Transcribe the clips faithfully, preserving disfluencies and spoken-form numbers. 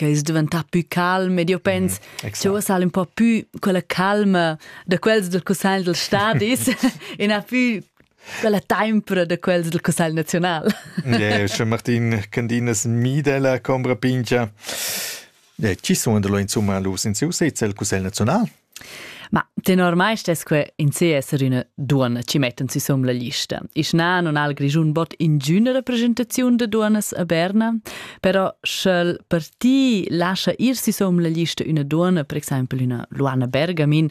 musica è diventata più calma ed io penso Mm, che ora sale un po' più quella calma da quels del Consiglio del Stadis e non più quella tempera da quels del Consiglio Nazionale. Ja, schon Martin Candinas Midela Combra Pincha. Ja, ci sono da lo insomma los in seu sezza il Consiglio Nazionale. Ma te normai stes que in C essere una duona ci metten si som la lista. Is na non al grigiun bot in giuna rappresentazione de duonas a Berna, però schel parti lascia ir si som la lista una duona, per esempio una Luana Bergamin,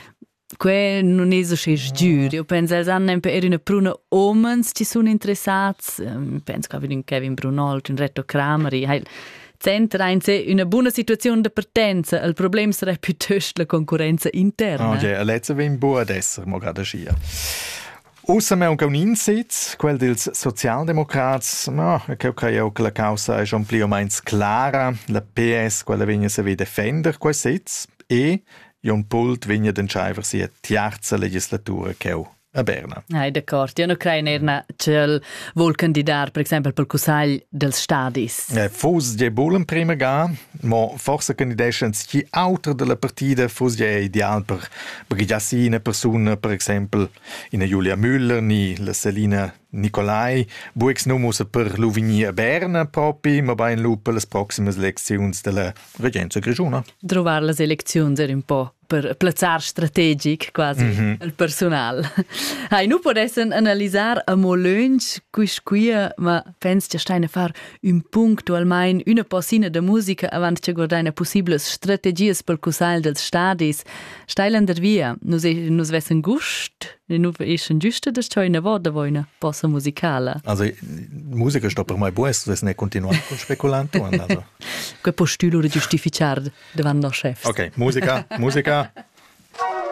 que non è so sches giur. Io penso als annem per una pruna omens ci sono interessats, penso che un Kevin Brunold, un Retto Krameri, heil Centra in sé una buona situazione di partenza, il problema sarebbe piuttosto la concorrenza interna. Oh, ja, lezza vem buo ad esser, mo gada schia. Ussa me un caun insitz, quel dels Sozialdemocrats, no, che che io che la causa è un plio meins clara, la P S quella vegna se ve defender quel sitz e Jon Pult vegna d'entscheiver sia tiarza legislatura che a Berna. Ah, d'accordo. Io non credo erna che vuol candidare, per esempio, per il Consiglio del Stadis. Eh, fos je bulen prima ga, ma forse candidations chi autor della partita fos je ideal per perché già sì una persona, per esempio, in Julia Müller, ni la Selina Nicolai, buex numus per l'Uvigny a Berna propi, ma va in lupa le prossime elezioni della Regenza Grigiuna. Trovare le elezioni era un po' per plazzare strategic quasi mm-hmm. il personale. Hai nu podessen analizzare a molönch quis quia, ma pensi che stai a fare un punto almeno una possina de musica avant che guardare possibili strategie per il Consiglio del Stadis. Stai andar via, nus nus vessen gust, nu ischen giusto da c'è una voda voina possa musicale. Also musica sto per mai bues, se ne continuare con speculanto, also. Que postulo giustificare davanti al chef. Ok, musica, musica